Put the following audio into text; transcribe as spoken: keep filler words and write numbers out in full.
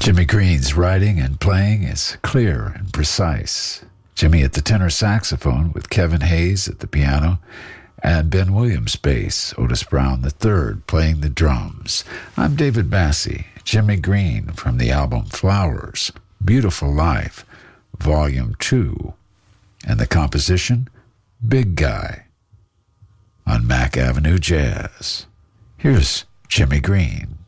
Jimmy Green's writing and playing is clear and precise. Jimmy at the tenor saxophone with Kevin Hayes at the piano, and Ben Williams bass, Otis Brown the third playing the drums. I'm David Massey. Jimmy Green from the album Flowers, Beautiful Life, Volume two, and the composition Big Guy on Mack Avenue Jazz. Here's Jimmy Green.